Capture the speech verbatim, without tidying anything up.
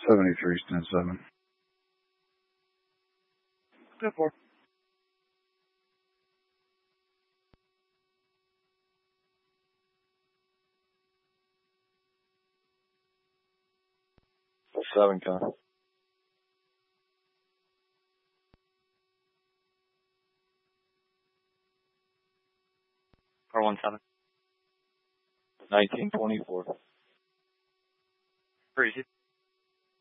seventy-three, stand seven. Good for. Seven, Con. Four one seven. Nineteen twenty-four. Pretty easy.